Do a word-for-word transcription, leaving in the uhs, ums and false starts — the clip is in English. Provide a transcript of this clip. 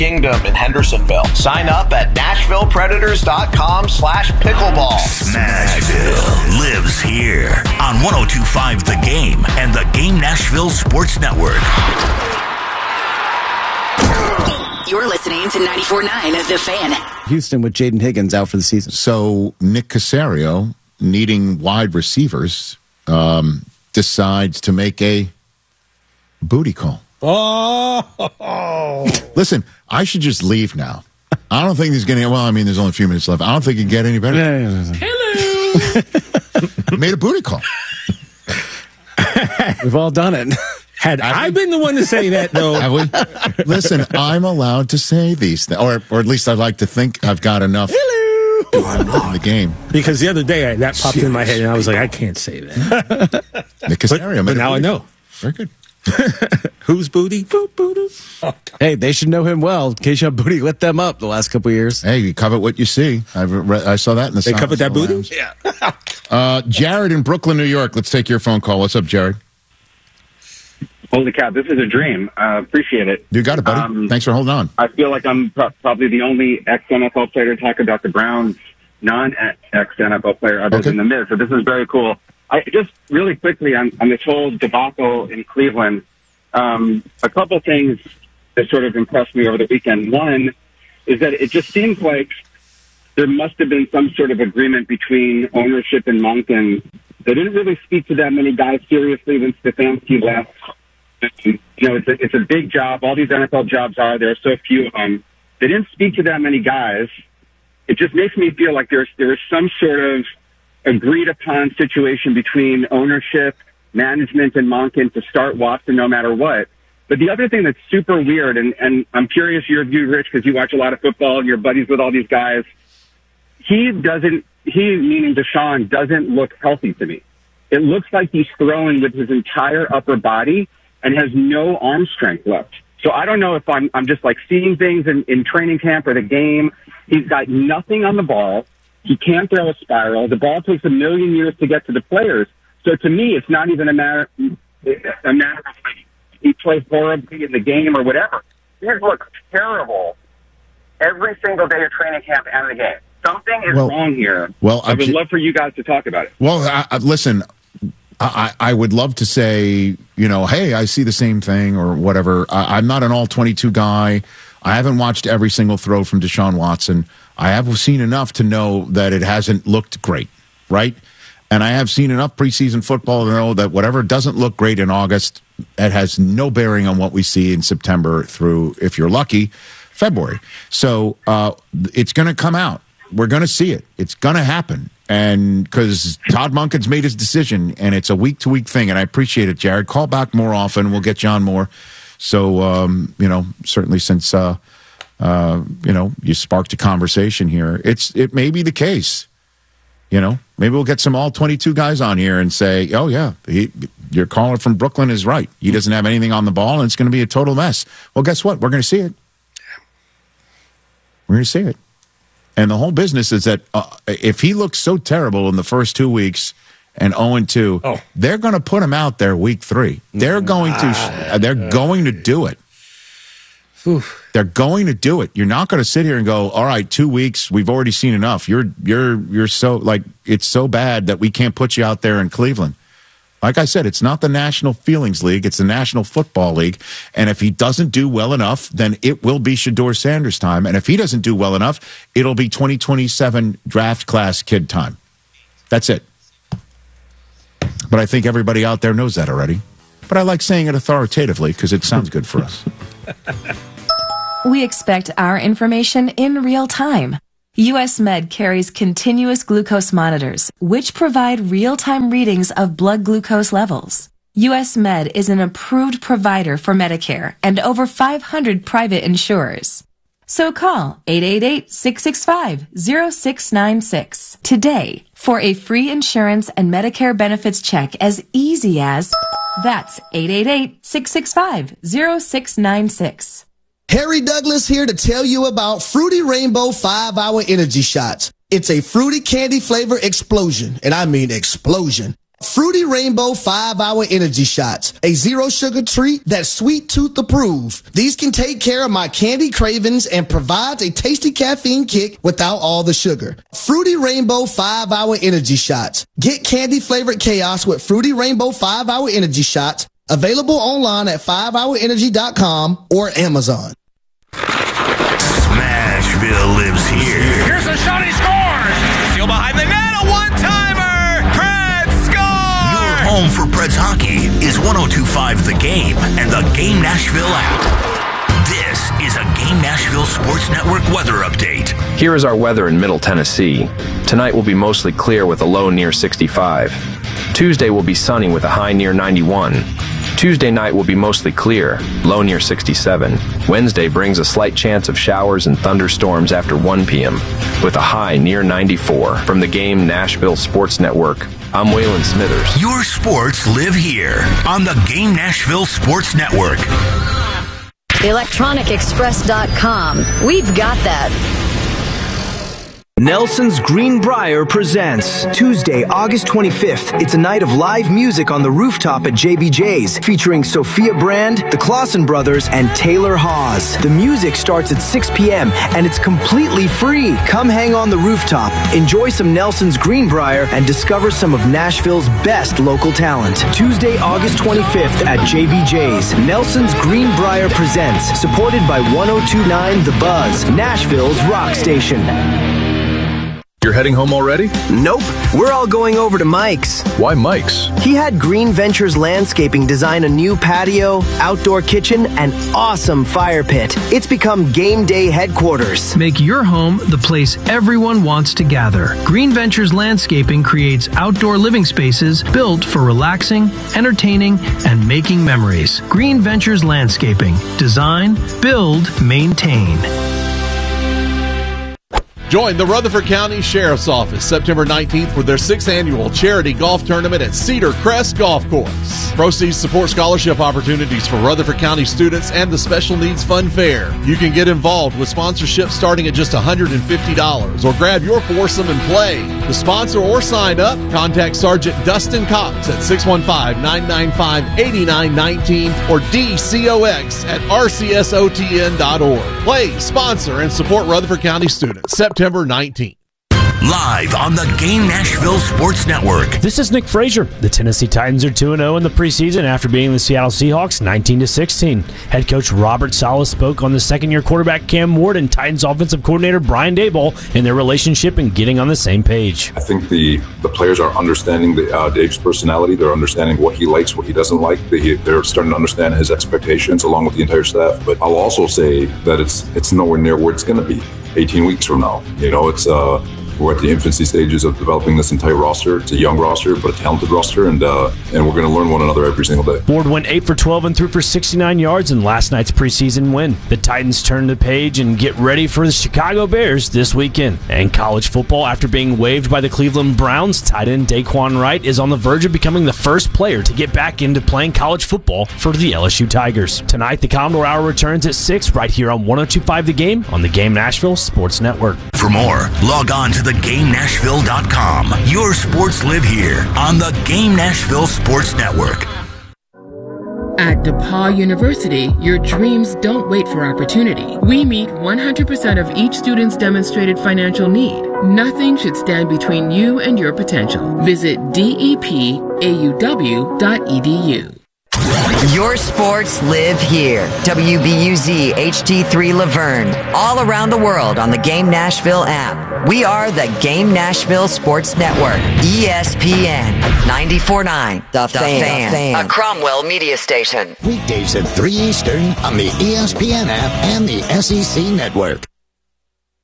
Kingdom in Hendersonville. Sign up at Nashville Predators dot com slash pickleball. Nashville lives here on one oh two point five The Game and the Game Nashville Sports Network. You're listening to ninety-four point nine The Fan. Houston with Jaden Higgins out for the season. So Nick Caserio, needing wide receivers, um, decides to make a booty call. Oh! Listen, I should just leave now. I don't think there's going to, well, I mean, there's only a few minutes left. I don't think it can get any better. Hello! Made a booty call. We've all done it. Had I been the one to say that, though. Have we? Listen, I'm allowed to say these things, or, or at least I'd like to think I've got enough Hello! in the game. Because the other day, I, that popped Jeez. in my head, and I was like, I can't say that. Nick Caserio. But, but now I know. Very good. Who's booty? Boot, booty. Oh, hey, they should know him well. Keisha Booty lit them up the last couple of years. Hey, you cover what you see. I re- I saw that in the. They covered that booty. Yeah. uh, Jared in Brooklyn, New York. Let's take your phone call. What's up, Jared? Holy cow, this is a dream. Uh, appreciate it. You got it, buddy. Um, Thanks for holding on. I feel like I'm pro- probably the only ex-N F L player to talk about the Browns' non-ex-N F L player other okay. than the Miz. So this is very cool. I just really quickly on, on this whole debacle in Cleveland, um, a couple things that sort of impressed me over the weekend. One is that it just seems like there must have been some sort of agreement between ownership and Monken. They didn't really speak to that many guys seriously when Stefanski left. You know, it's a, it's a big job. All these N F L jobs are. There are so few of them. They didn't speak to that many guys. It just makes me feel like there's there is some sort of agreed upon situation between ownership, management, and Monken to start Watson no matter what. But the other thing that's super weird, and, and I'm curious your view, Rich, because you watch a lot of football and you're buddies with all these guys. He doesn't, he, meaning Deshaun, doesn't look healthy to me. It looks like he's throwing with his entire upper body and has no arm strength left. So I don't know if I'm, I'm just like seeing things in, in training camp or the game. He's got nothing on the ball. He can't throw a spiral. The ball takes a million years to get to the players. So to me, it's not even a matter, a matter of like he plays horribly in the game or whatever. He looks terrible every single day of training camp and the game. Something is well, wrong here. Well, I would love for you guys to talk about it. Well, I, I, listen, I, I would love to say, you know, hey, I see the same thing or whatever. I, I'm not an all twenty-two guy. I haven't watched every single throw from Deshaun Watson. I have seen enough to know that it hasn't looked great, right? And I have seen enough preseason football to know that whatever doesn't look great in August, it has no bearing on what we see in September through, if you're lucky, February. So uh, it's going to come out. We're going to see it. It's going to happen. And because Todd Monken's made his decision, and it's a week-to-week thing, and I appreciate it, Jared. Call back more often. We'll get John more. So, um, you know, certainly since, uh, uh, you know, you sparked a conversation here, it's it may be the case. You know, maybe we'll get some all twenty-two guys on here and say, oh, yeah, he, your caller from Brooklyn is right. He doesn't have anything on the ball, and it's going to be a total mess. Well, guess what? We're going to see it. We're going to see it. And the whole business is that uh, if he looks so terrible in the first two weeks and oh and two, oh. they're going to put him out there week three. They're going to uh, they're going to do it. Oof. They're going to do it. You're not going to sit here and go, all right, two weeks, we've already seen enough. You're you're you're so like it's so bad that we can't put you out there in Cleveland. Like I said, it's not the National Feelings League. It's the National Football League. And if he doesn't do well enough, then it will be Shedeur Sanders time. And if he doesn't do well enough, it'll be twenty twenty-seven draft class kid time. That's it. But I think everybody out there knows that already. But I like saying it authoritatively because it sounds good for us. We expect our information in real time. U S Med carries continuous glucose monitors, which provide real-time readings of blood glucose levels. U S Med is an approved provider for Medicare and over five hundred private insurers. So call eight eight eight, six six five, zero six nine six today for a free insurance and Medicare benefits check as easy as that's eight eight eight, six six five, zero six nine six. Harry Douglas here to tell you about Fruity Rainbow five hour Energy Shots. It's a fruity candy flavor explosion, and I mean explosion. Fruity Rainbow five hour Energy Shots, a zero-sugar treat that's sweet tooth approved. These can take care of my candy cravings and provides a tasty caffeine kick without all the sugar. Fruity Rainbow five hour Energy Shots. Get candy-flavored chaos with Fruity Rainbow five hour Energy Shots. Available online at five hour energy dot com or Amazon. Smashville lives here. Here's a shot, he scores! Still behind the net, a one-timer! Home for Preds hockey is one oh two point five The Game and the Game Nashville app. This is a Game Nashville Sports Network weather update. Here is our weather in Middle Tennessee. Tonight will be mostly clear with a low near sixty-five. Tuesday will be sunny with a high near ninety-one. Tuesday night will be mostly clear, low near sixty-seven. Wednesday brings a slight chance of showers and thunderstorms after one p.m. with a high near ninety-four. From the Game Nashville Sports Network, I'm Waylon Smithers. Your sports live here on the Game Nashville Sports Network. electronic express dot com. We've got that. Nelson's Greenbrier presents Tuesday, August twenty-fifth. It's a night of live music on the rooftop at J B J's, featuring Sophia Brand, the Clausen Brothers, and Taylor Hawes. The music starts at six p.m. and it's completely free. Come hang on the rooftop, enjoy some Nelson's Greenbrier, and discover some of Nashville's best local talent. Tuesday, August twenty-fifth at J B J's. Nelson's Greenbrier presents, supported by one oh two point nine The Buzz, Nashville's rock station. You're heading home already? Nope. We're all going over to Mike's. Why Mike's? He had Green Ventures Landscaping design a new patio, outdoor kitchen, and awesome fire pit. It's become game day headquarters. Make your home the place everyone wants to gather. Green Ventures Landscaping creates outdoor living spaces built for relaxing, entertaining, and making memories. Green Ventures Landscaping. Design, build, maintain. Join the Rutherford County Sheriff's Office September nineteenth for their sixth annual charity golf tournament at Cedar Crest Golf Course. Proceeds support scholarship opportunities for Rutherford County students and the Special Needs Fun Fair. You can get involved with sponsorship starting at just one hundred fifty dollars or grab your foursome and play. To sponsor or sign up, contact Sergeant Dustin Cox at six one five, nine nine five, eight nine one nine or D C O X at R C S O T N dot org. Play, sponsor, and support Rutherford County students September nineteenth. Live on the Game Nashville Sports Network. This is Nick Frazier. The Tennessee Titans are two and oh in the preseason after beating the Seattle Seahawks nineteen to sixteen. Head coach Robert Saleh spoke on the second-year quarterback Cam Ward and Titans offensive coordinator Brian Daboll and their relationship and getting on the same page. I think the, the players are understanding the, uh, Dave's personality. They're understanding what he likes, what he doesn't like. They, they're starting to understand his expectations along with the entire staff. But I'll also say that it's it's nowhere near where it's going to be eighteen weeks from now. You know, it's uh, we're at the infancy stages of developing this entire roster. It's a young roster, but a talented roster, and uh, and we're going to learn one another every single day. Ward went eight for twelve and threw for sixty-nine yards in last night's preseason win. The Titans turn the page and get ready for the Chicago Bears this weekend. And college football, after being waived by the Cleveland Browns, tight end Daquan Wright is on the verge of becoming the first player to get back into playing college football for the L S U Tigers. Tonight, the Commodore Hour returns at six right here on one oh two point five The Game on the Game Nashville Sports Network. For more, log on to the game nashville dot com. Your sports live here on the Game Nashville Sports Network. At DePaul University, your dreams don't wait for opportunity. We meet one hundred percent of each student's demonstrated financial need. Nothing should stand between you and your potential. Visit D E P A U W dot E D U. Your sports live here. W B U Z H D three Laverne. All around the world on the Game Nashville app. We are the Game Nashville Sports Network. E S P N ninety-four point nine. The, the fan. fan. A Cromwell media station. Weekdays at three Eastern on the E S P N app and the S E C Network.